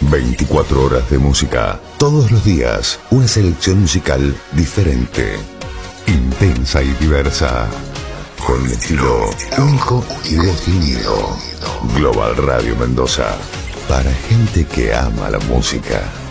24 horas de música, todos los días, una selección musical diferente, intensa y diversa, con un estilo único y definido. Global Radio Mendoza, para gente que ama la música.